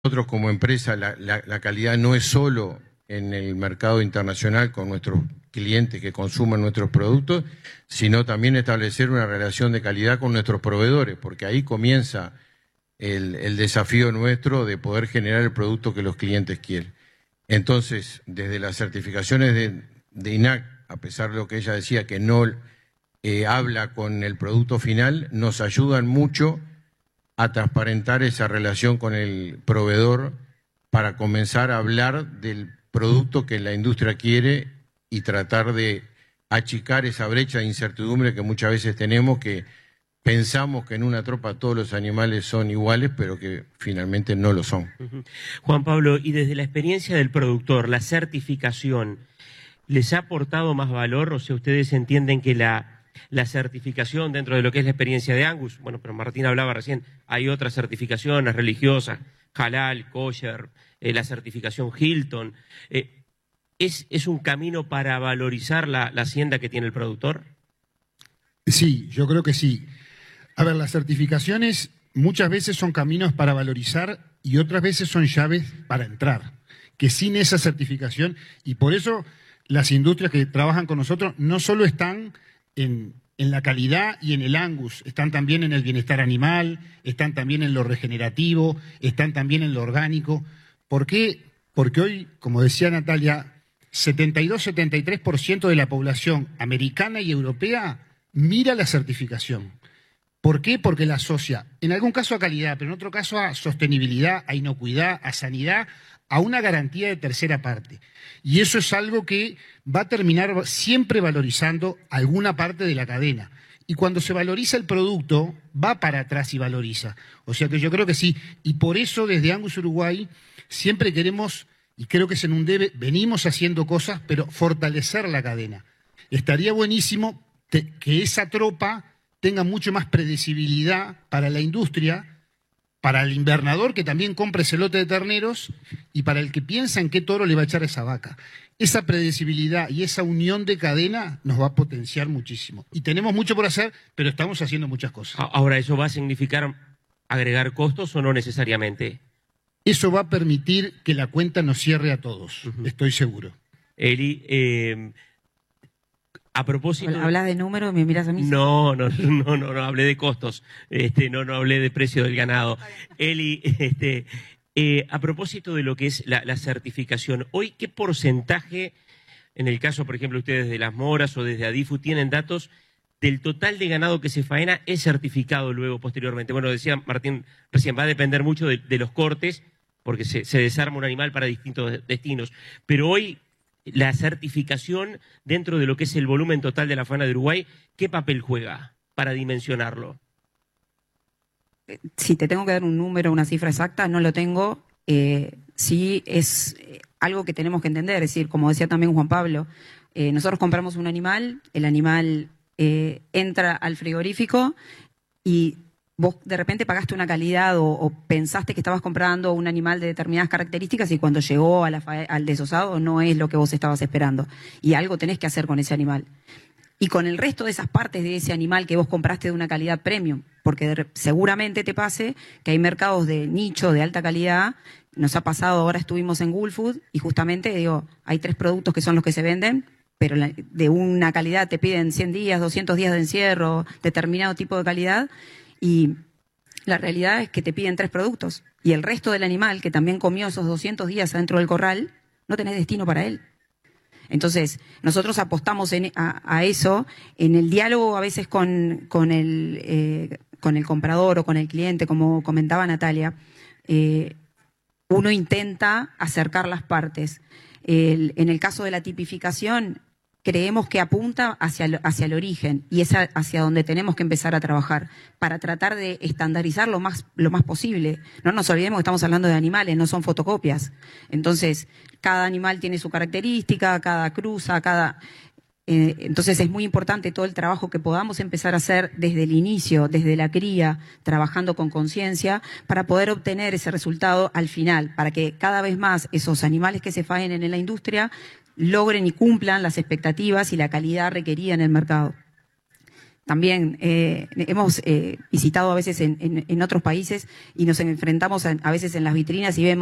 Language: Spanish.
nosotros como empresa la calidad no es solo en el mercado internacional con nuestros clientes que consuman nuestros productos, sino también establecer una relación de calidad con nuestros proveedores, porque ahí comienza el desafío nuestro de poder generar el producto que los clientes quieren. Entonces, desde las certificaciones de INAC, a pesar de lo que ella decía, que no habla con el producto final, nos ayudan mucho a transparentar esa relación con el proveedor para comenzar a hablar del producto que la industria quiere y tratar de achicar esa brecha de incertidumbre que muchas veces tenemos, que pensamos que en una tropa todos los animales son iguales, pero que finalmente no lo son. Juan Pablo, y desde la experiencia del productor, la certificación, ¿les ha aportado más valor? O sea, ¿ustedes entienden que la certificación dentro de lo que es la experiencia de Angus, bueno, pero Martín hablaba recién, hay otras certificaciones religiosas, Halal, Kosher, la certificación Hilton, ¿es un camino para valorizar la hacienda que tiene el productor? Sí, yo creo que sí. A ver, las certificaciones muchas veces son caminos para valorizar y otras veces son llaves para entrar, que sin esa certificación, y por eso las industrias que trabajan con nosotros no solo están en la calidad y en el Angus, están también en el bienestar animal, están también en lo regenerativo, están también en lo orgánico. ¿Por qué? Porque hoy, como decía Natalia, 72-73% de la población americana y europea mira la certificación. ¿Por qué? Porque la asocia, en algún caso a calidad, pero en otro caso a sostenibilidad, a inocuidad, a sanidad, a una garantía de tercera parte. Y eso es algo que va a terminar siempre valorizando alguna parte de la cadena. Y cuando se valoriza el producto, va para atrás y valoriza. O sea que yo creo que sí. Y por eso desde Angus Uruguay siempre queremos, y creo que es en un debe, venimos haciendo cosas, pero fortalecer la cadena. Estaría buenísimo que esa tropa tenga mucho más predecibilidad para la industria, para el invernador que también compra ese lote de terneros y para el que piensa en qué toro le va a echar esa vaca. Esa predecibilidad y esa unión de cadena nos va a potenciar muchísimo. Y tenemos mucho por hacer, pero estamos haciendo muchas cosas. Ahora, ¿eso va a significar agregar costos o no necesariamente? Eso va a permitir que la cuenta nos cierre a todos, estoy seguro. Eli, a propósito... ¿Hablas de números? ¿Me miras a mí? No, hablé de costos, no hablé de precio del ganado. Eli, a propósito de lo que es la certificación, hoy, ¿qué porcentaje, en el caso, por ejemplo, ustedes de Las Moras o desde Adifu, tienen datos del total de ganado que se faena es certificado luego, posteriormente? Bueno, decía Martín recién, va a depender mucho de los cortes, porque se desarma un animal para distintos destinos, pero hoy... la certificación dentro de lo que es el volumen total de la faena de Uruguay, ¿qué papel juega para dimensionarlo? Si te tengo que dar un número, una cifra exacta, no lo tengo. Sí es algo que tenemos que entender, es decir, como decía también Juan Pablo, nosotros compramos un animal, el animal entra al frigorífico y vos de repente pagaste una calidad o pensaste que estabas comprando un animal de determinadas características y cuando llegó al desosado no es lo que vos estabas esperando. Y algo tenés que hacer con ese animal. Y con el resto de esas partes de ese animal que vos compraste de una calidad premium, porque seguramente te pase que hay mercados de nicho, de alta calidad. Nos ha pasado, ahora estuvimos en Gulfood y justamente, hay 3 productos que son los que se venden, pero de una calidad te piden 100 días, 200 días de encierro, determinado tipo de calidad. Y la realidad es que te piden 3 productos y el resto del animal que también comió esos 200 días adentro del corral, no tenés destino para él. Entonces, nosotros apostamos a eso, en el diálogo a veces con el comprador o con el cliente, como comentaba Natalia, uno intenta acercar las partes. En el caso de la tipificación, creemos que apunta hacia el origen y es hacia donde tenemos que empezar a trabajar para tratar de estandarizar lo más posible. No nos olvidemos que estamos hablando de animales, no son fotocopias. Entonces, cada animal tiene su característica, cada cruza, entonces es muy importante todo el trabajo que podamos empezar a hacer desde el inicio, desde la cría, trabajando con conciencia, para poder obtener ese resultado al final, para que cada vez más esos animales que se faenen en la industria logren y cumplan las expectativas y la calidad requerida en el mercado. también hemos visitado a veces en otros países y nos enfrentamos a veces en las vitrinas y vemos